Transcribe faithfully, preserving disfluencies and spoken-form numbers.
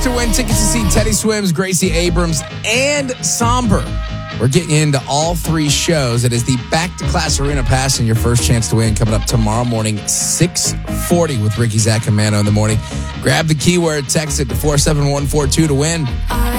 to win tickets to see Teddy Swims, Gracie Abrams, and Somber. We're getting into all three shows. It is the Back to Class Arena Pass, and your first chance to win coming up tomorrow morning, six forty with Ricky, Zach, and Mano in the morning. Grab the keyword, text it to four seven one four two to win.